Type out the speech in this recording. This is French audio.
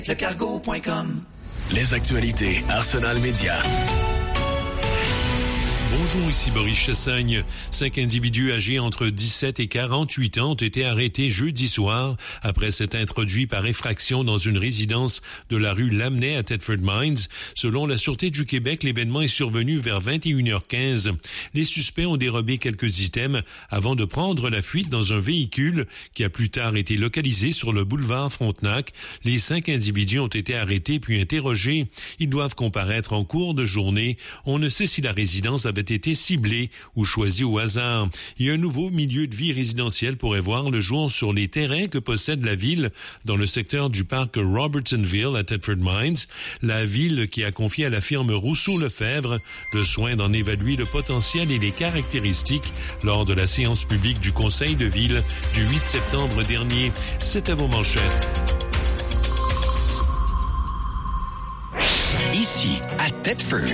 Lecargo.com. Les actualités Arsenal Média. Bonjour, ici Boris Chassagne. 5 individus âgés entre 17 et 48 ans ont été arrêtés jeudi soir après s'être introduits par effraction dans une résidence de la rue Lamennais à Thetford Mines. Selon la Sûreté du Québec, l'événement est survenu vers 21h15. Les suspects ont dérobé quelques items avant de prendre la fuite dans un véhicule qui a plus tard été localisé sur le boulevard Frontenac. Les 5 individus ont été arrêtés puis interrogés. Ils doivent comparaître en cours de journée. On ne sait si la résidence avait été ciblé ou choisi au hasard. Et un nouveau milieu de vie résidentiel pourrait voir le jour sur les terrains que possède la ville dans le secteur du parc Robertsonville à Thetford Mines. La ville qui a confié à la firme Rousseau-Lefebvre le soin d'en évaluer le potentiel et les caractéristiques lors de la séance publique du conseil de ville du 8 septembre dernier. C'est à vos manchettes. Ici, à Thetford,